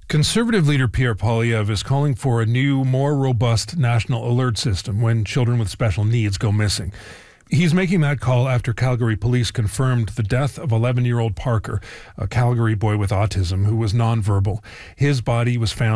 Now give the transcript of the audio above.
Conservative leader Pierre Poilievre is calling for a new, more robust national alert system when children with special needs go missing. He's making that call after Calgary police confirmed the death of 11-year-old Parker, a Calgary boy with autism who was nonverbal. His body was found